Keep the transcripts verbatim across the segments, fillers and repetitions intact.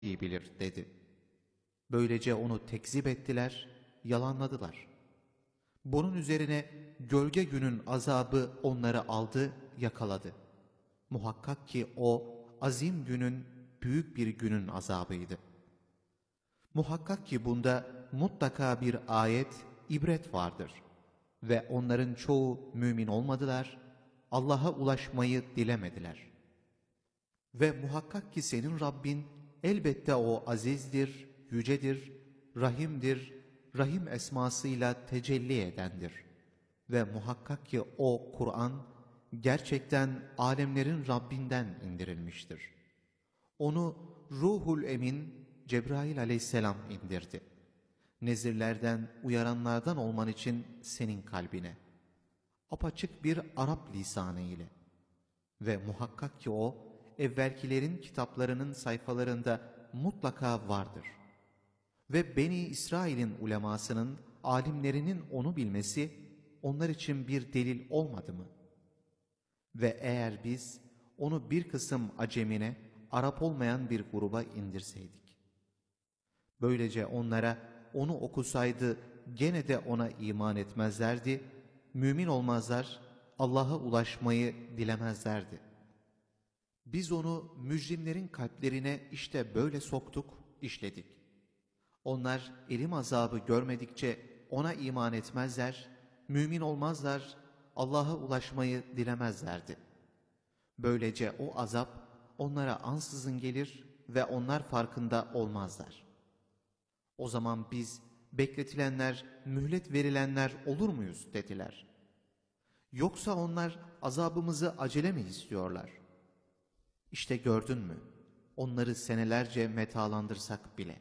iyi bilir dedi. Böylece onu tekzip ettiler, yalanladılar. Bunun üzerine gölge günün azabı onları aldı, yakaladı. Muhakkak ki o azim günün, büyük bir günün azabıydı. Muhakkak ki bunda mutlaka bir ayet, ibret vardır. Ve onların çoğu mümin olmadılar, Allah'a ulaşmayı dilemediler. Ve muhakkak ki senin Rabbin elbette o azizdir, yücedir, rahimdir, rahim esmasıyla tecelli edendir. Ve muhakkak ki o Kur'an gerçekten alemlerin Rabbinden indirilmiştir. Onu Ruhul Emin Cebrail aleyhisselam indirdi. Nezirlerden, uyaranlardan olman için senin kalbine. Apaçık bir Arap lisanı ile. Ve muhakkak ki o, evvelkilerin kitaplarının sayfalarında mutlaka vardır. Ve Beni İsrail'in ulemasının, alimlerinin onu bilmesi, onlar için bir delil olmadı mı? Ve eğer biz onu bir kısım acemine, Arap olmayan bir gruba indirseydik. Böylece onlara onu okusaydı gene de ona iman etmezlerdi, mümin olmazlar, Allah'a ulaşmayı dilemezlerdi. Biz onu mücrimlerin kalplerine işte böyle soktuk, işledik. Onlar elim azabı görmedikçe ona iman etmezler, mümin olmazlar, Allah'a ulaşmayı dilemezlerdi. Böylece o azap onlara ansızın gelir ve onlar farkında olmazlar. O zaman biz bekletilenler, mühlet verilenler olur muyuz dediler. Yoksa onlar azabımızı acele mi istiyorlar? İşte gördün mü? Onları senelerce metalandırsak bile.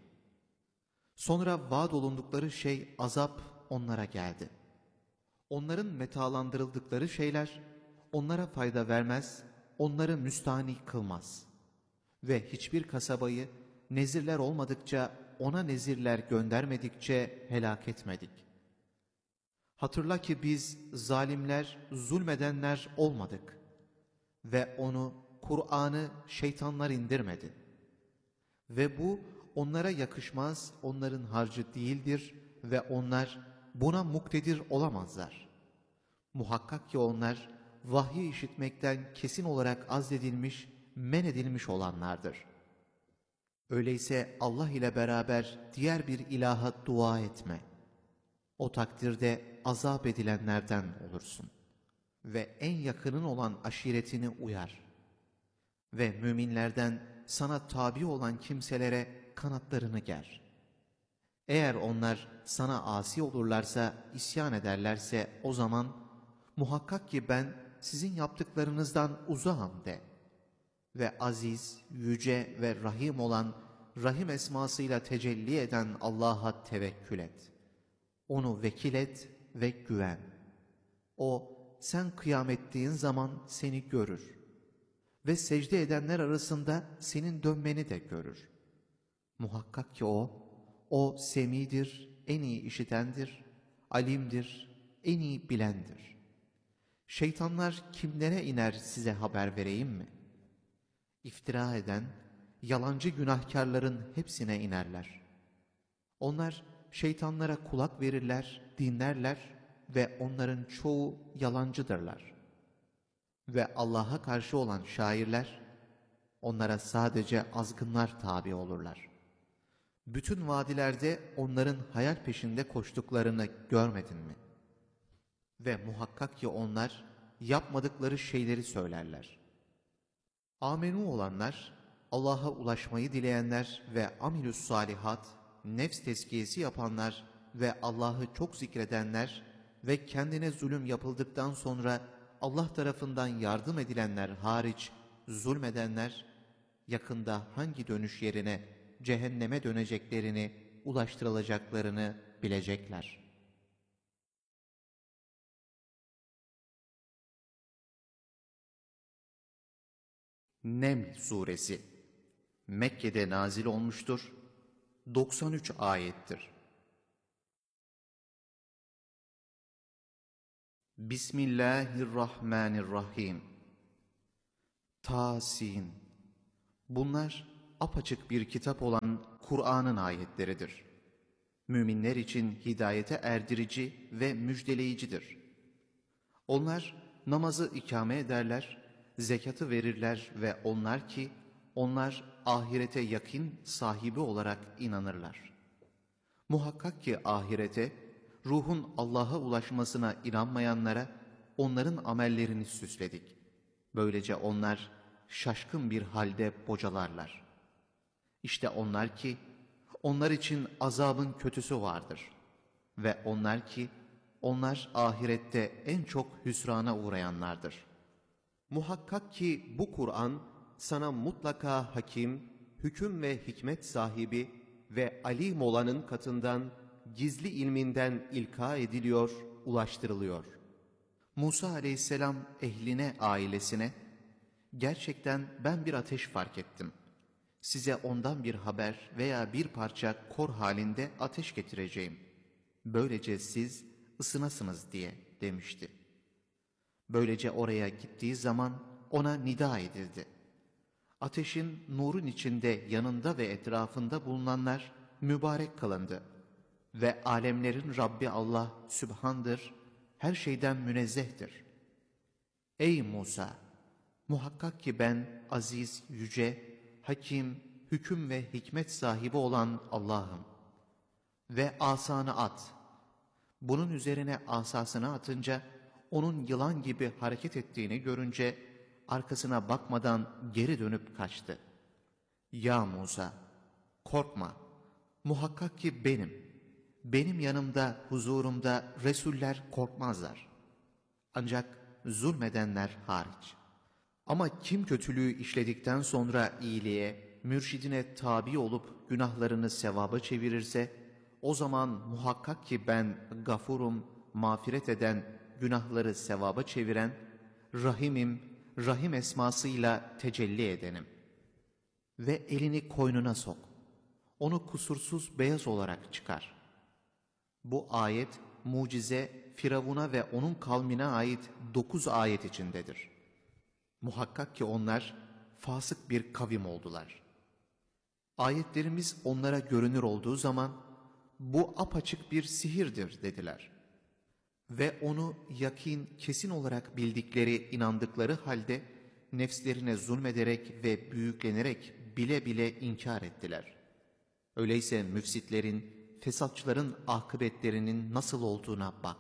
Sonra vaat olundukları şey azap onlara geldi. Onların metalandırıldıkları şeyler onlara fayda vermez, onları müstahni kılmaz. Ve hiçbir kasabayı nezirler olmadıkça, ona nezirler göndermedikçe helak etmedik. Hatırla ki biz zalimler, zulmedenler olmadık. Ve onu, Kur'an'ı şeytanlar indirmedi. Ve bu onlara yakışmaz, onların harcı değildir ve onlar buna muktedir olamazlar. Muhakkak ki onlar vahyi işitmekten kesin olarak azledilmiş, men edilmiş olanlardır. Öyleyse Allah ile beraber diğer bir ilaha dua etme. O takdirde azap edilenlerden olursun. Ve en yakının olan aşiretini uyar. Ve müminlerden sana tabi olan kimselere kanatlarını ger. Eğer onlar sana asi olurlarsa, isyan ederlerse o zaman muhakkak ki ben sizin yaptıklarınızdan uzağım de. Ve aziz, yüce ve rahim olan, rahim esmasıyla tecelli eden Allah'a tevekkül et. Onu vekil et ve güven. O, sen kıyam ettiğin zaman seni görür. Ve secde edenler arasında senin dönmeni de görür. Muhakkak ki o, o semidir, en iyi işitendir, alimdir, en iyi bilendir. Şeytanlar kimlere iner size haber vereyim mi? İftira eden, yalancı günahkarların hepsine inerler. Onlar şeytanlara kulak verirler, dinlerler ve onların çoğu yalancıdırlar. Ve Allah'a karşı olan şairler, onlara sadece azgınlar tabi olurlar. Bütün vadilerde onların hayal peşinde koştuklarını görmedin mi? Ve muhakkak ki onlar yapmadıkları şeyleri söylerler. Amenu olanlar, Allah'a ulaşmayı dileyenler ve amilus salihat, nefs tezkiyesi yapanlar ve Allah'ı çok zikredenler ve kendine zulüm yapıldıktan sonra Allah tarafından yardım edilenler hariç zulmedenler, yakında hangi dönüş yerine cehenneme döneceklerini, ulaştırılacaklarını bilecekler. Neml Suresi Mekke'de nazil olmuştur, doksan üç ayettir. Bismillahirrahmanirrahim. Tasin. Bunlar apaçık bir kitap olan Kur'an'ın ayetleridir. Müminler için hidayete erdirici ve müjdeleyicidir. Onlar namazı ikame ederler, zekatı verirler ve onlar ki onlar ahirete yakın sahibi olarak inanırlar. Muhakkak ki ahirete, ruhun Allah'a ulaşmasına inanmayanlara onların amellerini süsledik. Böylece onlar şaşkın bir halde bocalarlar. İşte onlar ki, onlar için azabın kötüsü vardır. Ve onlar ki, onlar ahirette en çok hüsrana uğrayanlardır. Muhakkak ki bu Kur'an sana mutlaka hakim, hüküm ve hikmet sahibi ve alim olanın katından gizli ilminden ilka ediliyor, ulaştırılıyor. Musa aleyhisselam ehline, ailesine, gerçekten ben bir ateş fark ettim. Size ondan bir haber veya bir parça kor halinde ateş getireceğim. Böylece siz ısınasınız diye demişti. Böylece oraya gittiği zaman ona nida edildi. Ateşin nurun içinde yanında ve etrafında bulunanlar mübarek kılındı. Ve alemlerin Rabbi Allah Sübhan'dır, her şeyden münezzehtir. Ey Musa! Muhakkak ki ben aziz, yüce, hakim, hüküm ve hikmet sahibi olan Allah'ım. Ve asanı at. Bunun üzerine asasını atınca, onun yılan gibi hareket ettiğini görünce, arkasına bakmadan geri dönüp kaçtı. Ya Musa! Korkma! Muhakkak ki benim, benim yanımda, huzurumda Resuller korkmazlar. Ancak zulmedenler hariç. Ama kim kötülüğü işledikten sonra iyiliğe, mürşidine tabi olup günahlarını sevaba çevirirse, o zaman muhakkak ki ben gafurum, mağfiret eden, günahları sevaba çeviren, rahimim, rahim esmasıyla tecelli edenim. Ve elini koynuna sok. Onu kusursuz beyaz olarak çıkar. Bu ayet, mucize, Firavun'a ve onun kavmine ait dokuz ayet içindedir. Muhakkak ki onlar fasık bir kavim oldular. Ayetlerimiz onlara görünür olduğu zaman, bu apaçık bir sihirdir dediler. Ve onu yakin, kesin olarak bildikleri, inandıkları halde, nefslerine zulmederek ve büyüklenerek bile bile inkar ettiler. Öyleyse müfsitlerin, fesatçıların akıbetlerinin nasıl olduğuna bak.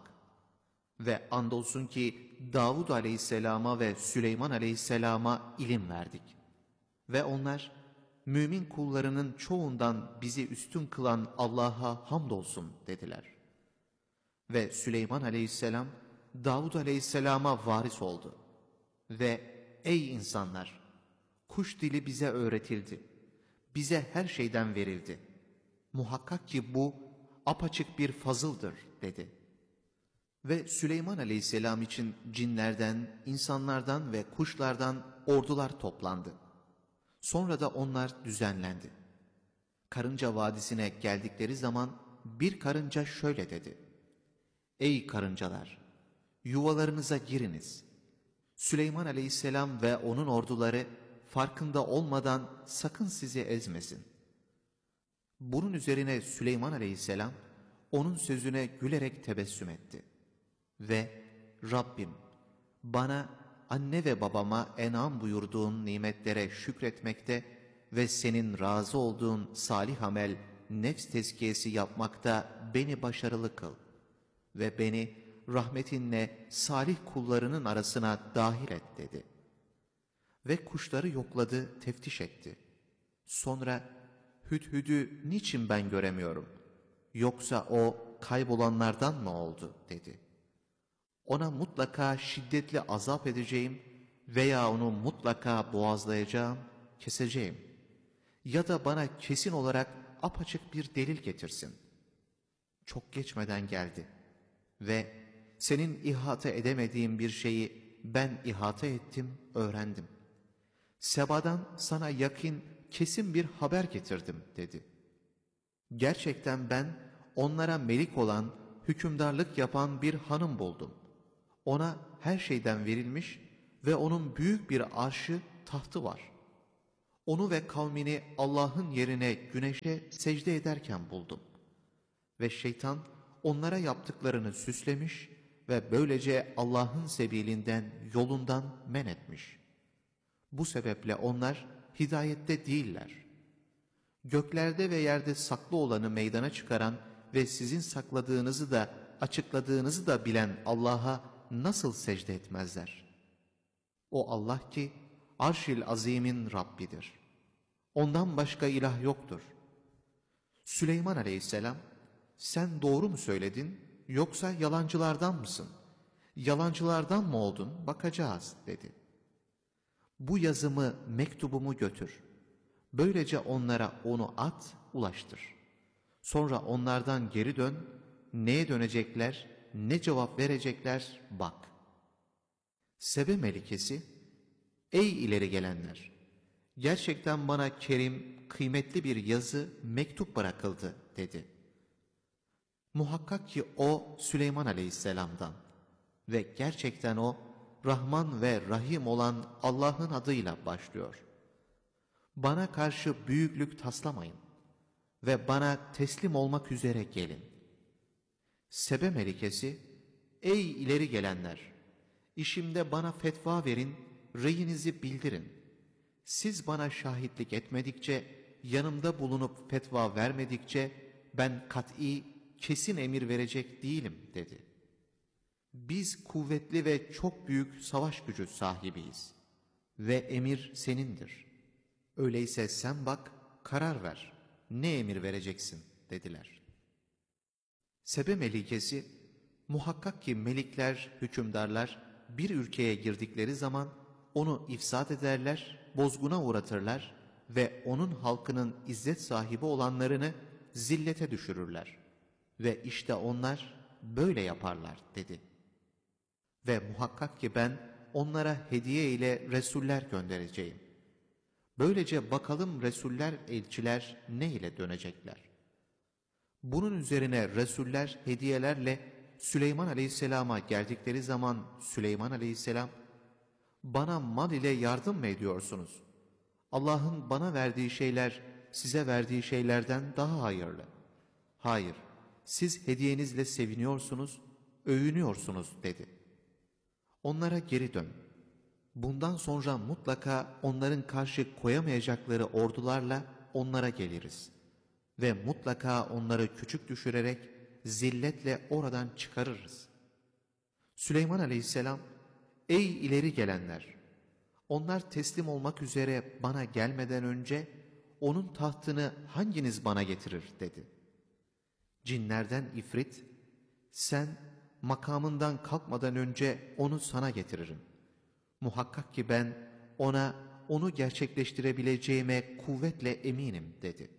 Ve andolsun ki Davud aleyhisselama ve Süleyman aleyhisselama ilim verdik. Ve onlar, mümin kullarının çoğundan bizi üstün kılan Allah'a hamdolsun dediler. Ve Süleyman aleyhisselam, Davud aleyhisselama varis oldu. Ve ey insanlar! Kuş dili bize öğretildi. Bize her şeyden verildi. Muhakkak ki bu apaçık bir fazıldır dedi. Ve Süleyman aleyhisselam için cinlerden, insanlardan ve kuşlardan ordular toplandı. Sonra da onlar düzenlendi. Karınca Vadisi'ne geldikleri zaman bir karınca şöyle dedi. Ey karıncalar! Yuvalarınıza giriniz. Süleyman aleyhisselam ve onun orduları farkında olmadan sakın sizi ezmesin. Bunun üzerine Süleyman aleyhisselam onun sözüne gülerek tebessüm etti. Ve Rabbim bana anne ve babama en'am buyurduğun nimetlere şükretmekte ve senin razı olduğun salih amel, nefs tezkiyesi yapmakta beni başarılı kıl. Ve beni rahmetinle salih kullarının arasına dahil et dedi. Ve kuşları yokladı, teftiş etti. Sonra Hüdhüd'ü niçin ben göremiyorum? Yoksa o kaybolanlardan mı oldu dedi. Ona mutlaka şiddetli azap edeceğim veya onu mutlaka boğazlayacağım, keseceğim. Ya da bana kesin olarak apaçık bir delil getirsin. Çok geçmeden geldi ve senin ihata edemediğin bir şeyi ben ihata ettim, öğrendim. Seba'dan sana yakın, kesin bir haber getirdim dedi. Gerçekten ben onlara melik olan, hükümdarlık yapan bir hanım buldum. Ona her şeyden verilmiş ve onun büyük bir arşı, tahtı var. Onu ve kavmini Allah'ın yerine güneşe secde ederken buldum. Ve şeytan onlara yaptıklarını süslemiş ve böylece Allah'ın sebilinden, yolundan men etmiş. Bu sebeple onlar hidayette değiller. Göklerde ve yerde saklı olanı meydana çıkaran ve sizin sakladığınızı da açıkladığınızı da bilen Allah'a nasıl secde etmezler? O Allah ki Arş-ül Azim'in Rabbidir. Ondan başka ilah yoktur. Süleyman Aleyhisselam, sen doğru mu söyledin yoksa yalancılardan mısın? Yalancılardan mı oldun bakacağız dedi. Bu yazımı, mektubumu götür. Böylece onlara onu at, ulaştır. Sonra onlardan geri dön, neye dönecekler, ne cevap verecekler bak. Sebe Melikesi, ey ileri gelenler! Gerçekten bana kerim, kıymetli bir yazı, mektup bırakıldı dedi. Muhakkak ki o Süleyman Aleyhisselam'dan ve gerçekten o Rahman ve Rahim olan Allah'ın adıyla başlıyor. Bana karşı büyüklük taslamayın ve bana teslim olmak üzere gelin. Sebe Melikesi, ey ileri gelenler! İşimde bana fetva verin, reyinizi bildirin. Siz bana şahitlik etmedikçe, yanımda bulunup fetva vermedikçe ben kat'i, kesin emir verecek değilim dedi. Biz kuvvetli ve çok büyük savaş gücü sahibiyiz ve emir senindir. Öyleyse sen bak, karar ver, ne emir vereceksin dediler. Sebe Melikesi, muhakkak ki melikler, hükümdarlar bir ülkeye girdikleri zaman onu ifsad ederler, bozguna uğratırlar ve onun halkının izzet sahibi olanlarını zillete düşürürler. Ve işte onlar böyle yaparlar dedi. Ve muhakkak ki ben onlara hediye ile Resuller göndereceğim. Böylece bakalım Resuller, elçiler ne ile dönecekler? Bunun üzerine Resuller hediyelerle Süleyman Aleyhisselam'a geldikleri zaman Süleyman Aleyhisselam, bana mal ile yardım mı ediyorsunuz? Allah'ın bana verdiği şeyler size verdiği şeylerden daha hayırlı. Hayır, siz hediyenizle seviniyorsunuz, övünüyorsunuz dedi. Onlara geri dön. Bundan sonra mutlaka onların karşı koyamayacakları ordularla onlara geliriz. Ve mutlaka onları küçük düşürerek zilletle oradan çıkarırız. Süleyman Aleyhisselam, ey ileri gelenler! Onlar teslim olmak üzere bana gelmeden önce onun tahtını hanginiz bana getirir dedi. Cinlerden ifrit, sen makamından kalkmadan önce onu sana getiririm. Muhakkak ki ben ona onu gerçekleştirebileceğime kuvvetle eminim dedi.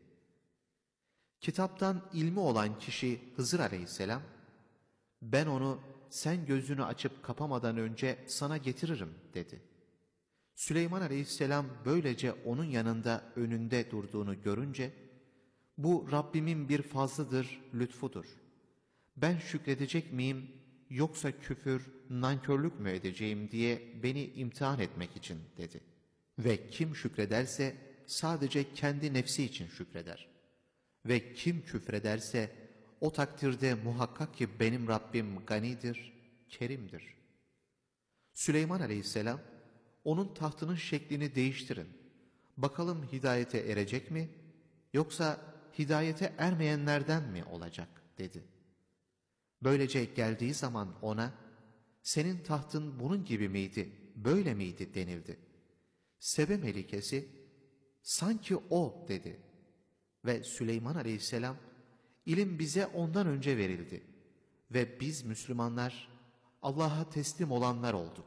Kitaptan ilmi olan kişi Hızır Aleyhisselam, ben onu sen gözünü açıp kapamadan önce sana getiririm dedi. Süleyman Aleyhisselam böylece onun yanında önünde durduğunu görünce, bu Rabbimin bir fazlıdır, lütfudur. Ben şükredecek miyim yoksa küfür, nankörlük mü edeceğim diye beni imtihan etmek için dedi. Ve kim şükrederse sadece kendi nefsi için şükreder. Ve kim küfrederse o takdirde muhakkak ki benim Rabbim ganidir, kerimdir. Süleyman Aleyhisselam, onun tahtının şeklini değiştirin. Bakalım hidayete erecek mi yoksa hidayete ermeyenlerden mi olacak dedi. Böylece geldiği zaman ona, senin tahtın bunun gibi miydi, böyle miydi denildi. Sebe Melikesi, sanki o dedi. Ve Süleyman Aleyhisselam, ilim bize ondan önce verildi. Ve biz Müslümanlar Allah'a teslim olanlar olduk.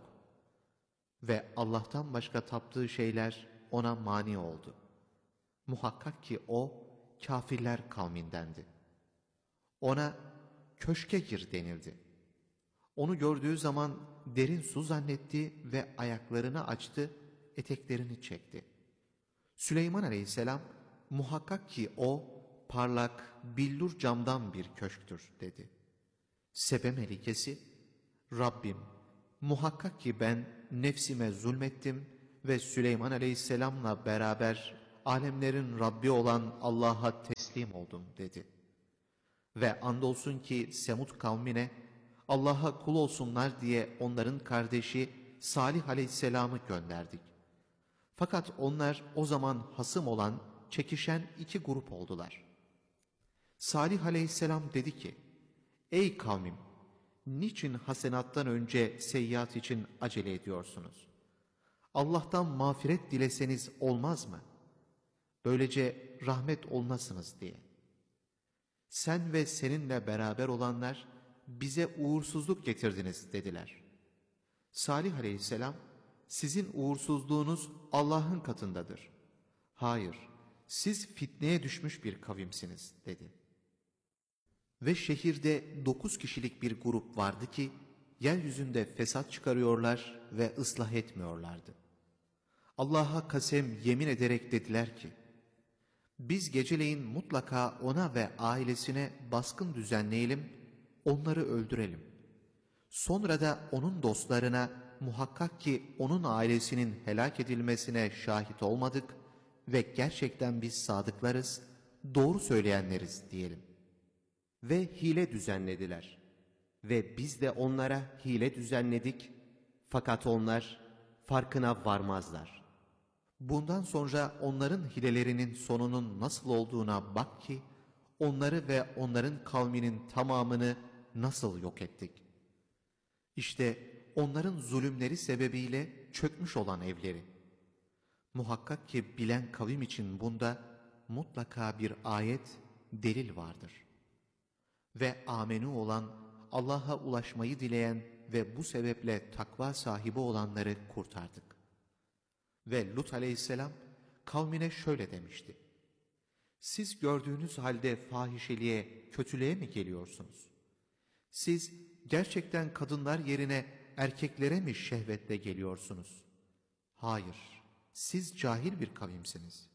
Ve Allah'tan başka taptığı şeyler ona mani oldu. Muhakkak ki o kafirler kavmindendi. Ona köşke gir denildi. Onu gördüğü zaman derin su zannetti ve ayaklarını açtı, eteklerini çekti. Süleyman Aleyhisselam, muhakkak ki o parlak, billur camdan bir köşktür dedi. Sebe Melikesi, Rabbim, muhakkak ki ben nefsime zulmettim ve Süleyman aleyhisselamla beraber alemlerin Rabbi olan Allah'a teslim oldum dedi. Ve andolsun ki Semud kavmine Allah'a kul olsunlar diye onların kardeşi Salih aleyhisselamı gönderdik. Fakat onlar o zaman hasım olan, çekişen iki grup oldular. Salih aleyhisselam dedi ki, ey kavmim, niçin hasenattan önce seyyiat için acele ediyorsunuz? Allah'tan mağfiret dileseniz olmaz mı? Böylece rahmet olunasınız diye. Sen ve seninle beraber olanlar bize uğursuzluk getirdiniz dediler. Salih aleyhisselam, sizin uğursuzluğunuz Allah'ın katındadır. Hayır, siz fitneye düşmüş bir kavimsiniz dedi. Ve şehirde dokuz kişilik bir grup vardı ki, yeryüzünde fesat çıkarıyorlar ve ıslah etmiyorlardı. Allah'a kasem yemin ederek dediler ki, biz geceleyin mutlaka ona ve ailesine baskın düzenleyelim, onları öldürelim. Sonra da onun dostlarına muhakkak ki onun ailesinin helak edilmesine şahit olmadık ve gerçekten biz sadıklarız, doğru söyleyenleriz diyelim. Ve hile düzenlediler. Ve biz de onlara hile düzenledik. Fakat onlar farkına varmazlar. Bundan sonra onların hilelerinin sonunun nasıl olduğuna bak ki, onları ve onların kavminin tamamını nasıl yok ettik. İşte onların zulümleri sebebiyle çökmüş olan evleri. Muhakkak ki bilen kavim için bunda mutlaka bir ayet, delil vardır. Ve amenu olan, Allah'a ulaşmayı dileyen ve bu sebeple takva sahibi olanları kurtardık. Ve Lut aleyhisselam kavmine şöyle demişti. Siz gördüğünüz halde fahişeliğe, kötülüğe mi geliyorsunuz? Siz gerçekten kadınlar yerine erkeklere mi şehvetle geliyorsunuz? Hayır, siz cahil bir kavimsiniz.